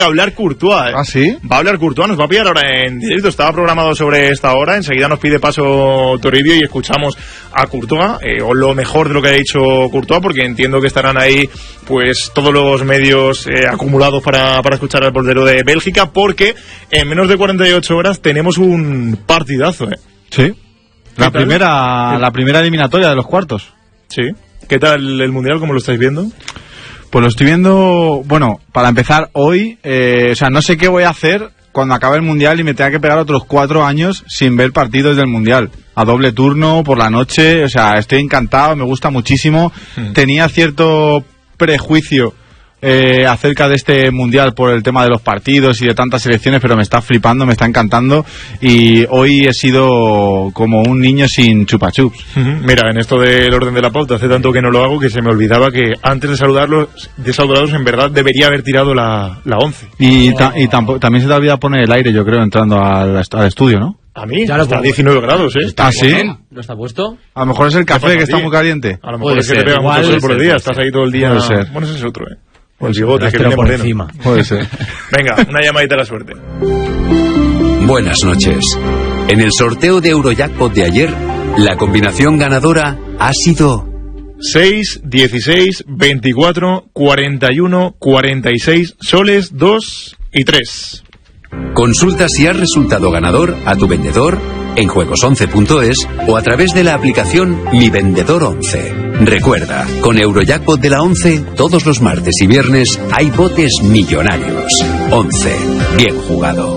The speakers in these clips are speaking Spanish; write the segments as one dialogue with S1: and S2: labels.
S1: hablar Courtois.
S2: ¿Ah, sí?
S1: Va a hablar Courtois, nos va a pillar ahora en directo. Estaba programado sobre esta hora. Enseguida nos pide paso Toribio y escuchamos a Courtois, o lo mejor de lo que ha dicho Courtois, porque entiendo que estarán ahí pues todos los medios acumulados para escuchar al portero de Bélgica, porque en menos de 48 horas tenemos un partidazo,
S2: Sí. La primera eliminatoria de los cuartos.
S1: Sí. ¿Qué tal el Mundial? ¿Cómo lo estáis viendo?
S2: Pues lo estoy viendo, bueno, para empezar hoy, no sé qué voy a hacer cuando acabe el Mundial y me tenga que pegar otros 4 años sin ver partidos del Mundial. A doble turno, por la noche, estoy encantado, me gusta muchísimo. Tenía cierto prejuicio acerca de este Mundial por el tema de los partidos y de tantas selecciones, pero me está flipando, me está encantando, y hoy he sido como un niño sin chupa chups.
S1: Mira, en esto del orden de la pauta, hace tanto que no lo hago que se me olvidaba que antes de saludarlos en verdad debería haber tirado la 11.
S2: Y también se te olvida poner el aire, yo creo, entrando al estudio, ¿no?
S1: A mí, ya está a 19 grados, ¿eh?
S2: ¿Ah, sí?
S3: ¿No está puesto?
S2: A lo mejor es el café que está muy caliente.
S1: A lo mejor es que te pega mucho sol por el día, estás ahí todo el día.
S2: Puede ser.
S1: Bueno, ese es otro, O el bigote que viene
S3: por
S1: moreno.
S3: encima.
S2: Puede ser.
S1: Venga, una llamadita a la suerte.
S4: Buenas noches. En el sorteo de Eurojackpot de ayer, la combinación ganadora ha sido
S1: 6, 16, 24, 41, 46, soles, 2 y 3.
S4: Consulta si has resultado ganador a tu vendedor en juegos11.es o a través de la aplicación Mi Vendedor 11. Recuerda, con Eurojackpot de la 11, todos los martes y viernes hay botes millonarios. 11. Bien jugado.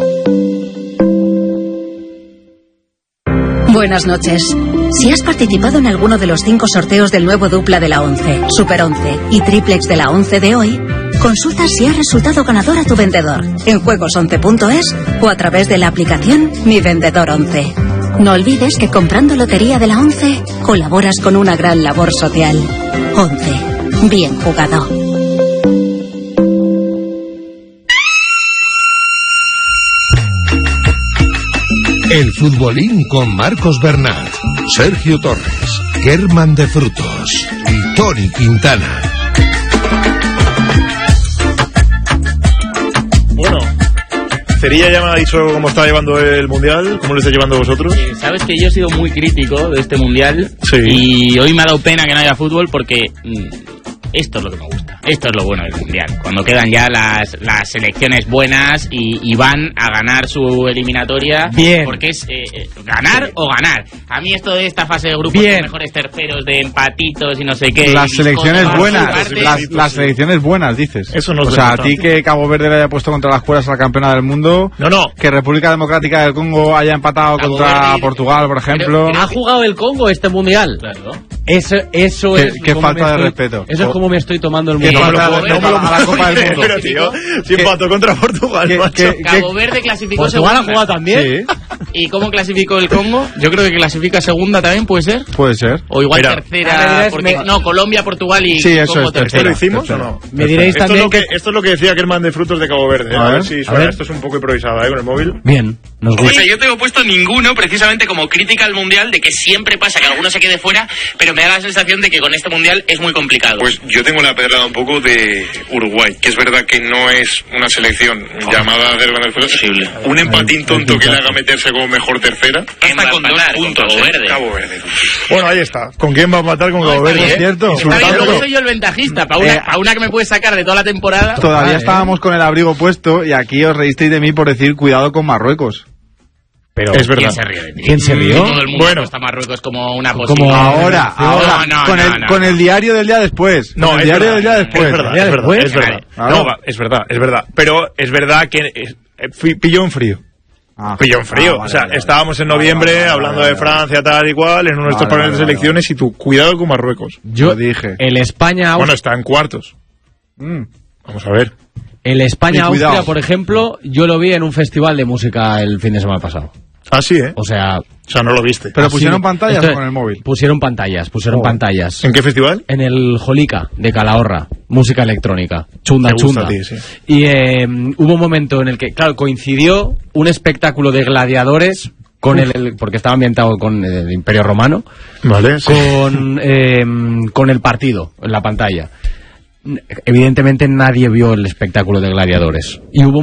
S5: Buenas noches. Si has participado en alguno de los 5 sorteos del nuevo dupla de la 11, Super 11 y triplex de la 11 de hoy, consulta si has resultado ganador a tu vendedor en juegos11.es o a través de la aplicación Mi Vendedor 11. No olvides que comprando lotería de la 11 colaboras con una gran labor social. 11. Bien jugado.
S6: El futbolín con Marcos Bernat, Sergio Torres, Germán de Frutos y Tony Quintana.
S1: Bueno, Cerilla ya me ha dicho cómo está llevando el Mundial, cómo lo estáis llevando vosotros.
S3: Sabes que yo he sido muy crítico de este Mundial,
S1: sí.
S3: Y hoy me ha dado pena que no haya fútbol porque esto es lo que me gusta. Esto es lo bueno del Mundial. Cuando quedan ya las selecciones buenas y van a ganar su eliminatoria.
S7: Bien.
S3: Porque es ganar o ganar. A mí esto de esta fase de grupos, de mejores terceros, de empatitos y no sé qué.
S2: Las selecciones buenas. Las selecciones buenas, dices.
S1: Eso no.
S2: O sea, a ti que Cabo Verde le haya puesto contra las cuerdas a la campeona del mundo.
S1: No.
S2: Que República Democrática del Congo haya empatado
S3: Cabo
S2: contra
S3: Verde,
S2: Portugal, por ejemplo.
S7: ¿Ha jugado el Congo este Mundial?
S3: Claro.
S7: Eso es.
S2: Qué falta de respeto.
S7: Eso es como me estoy tomando el Mundial.
S2: Qué falta de respeto a la Copa del Mundo.
S1: Pero tío, si empató contra Portugal, macho.
S3: Cabo Verde clasificó
S7: ¿Portugal
S3: segunda.
S7: ha jugado también?
S2: Sí.
S3: ¿Y cómo clasificó el Congo? Yo creo que clasifica segunda también, ¿puede ser?
S2: Puede ser.
S3: O igual
S1: Mira,
S3: tercera, porque no, Colombia, Portugal y
S2: sí, eso
S3: Congo
S2: es
S3: tercera.
S1: ¿Esto lo hicimos o no?
S7: Me diréis
S1: Esto
S7: también
S1: es lo que decía Germán de Frutos de Cabo Verde. A ver si suena. Esto es un poco improvisado, con el móvil.
S7: Bien, nos
S3: O
S7: gusta.
S3: sea, yo tengo puesto ninguno precisamente como crítica al Mundial, de que siempre pasa que alguno se quede fuera, pero me da la sensación de que con este Mundial es muy complicado.
S8: Pues yo tengo la pedrada un poco de Uruguay, que es verdad que no es una selección llamada a hacer ganar cosas. Un empatín tonto que le haga meterse como mejor tercera.
S3: Hasta con 2 puntos,
S8: Cabo Verde.
S1: Bueno, ahí está. ¿Con quién va a matar? Con Cabo Verde, es cierto.
S3: Está bien, luego soy yo el ventajista, para una que me puede sacar de toda la temporada.
S2: Todavía estábamos con el abrigo puesto y aquí os reísteis de mí por decir cuidado con Marruecos.
S7: Pero
S1: es verdad.
S7: ¿Quién se rió?
S3: Todo el mundo está Marruecos como una posibilidad.
S2: Ahora, con el diario del día después.
S1: No,
S2: el diario del día después.
S1: Es verdad. Pero es verdad que pilló en frío. Pilló en frío. Estábamos en noviembre hablando de Francia, tal y cual, en uno de estos paneles de selecciones y tú, cuidado con Marruecos.
S2: Yo dije.
S7: El España...
S1: Bueno, está en cuartos. Vamos a ver.
S7: El España-Austria, por ejemplo, yo lo vi en un festival de música el fin de semana pasado.
S1: Ah, sí, ¿eh?
S7: O sea,
S1: no lo viste.
S2: ¿Pero pusieron pantallas
S7: entonces,
S2: o con el móvil?
S7: Pusieron pantallas.
S1: ¿En qué festival?
S7: En el Jolica de Calahorra, música electrónica, chunda.
S1: A ti, sí.
S7: Y hubo un momento en el que, claro, coincidió un espectáculo de gladiadores con porque estaba ambientado con el Imperio Romano,
S1: vale, sí.
S7: con el partido en la pantalla. evidentemente nadie vio el espectáculo de gladiadores. Y hubo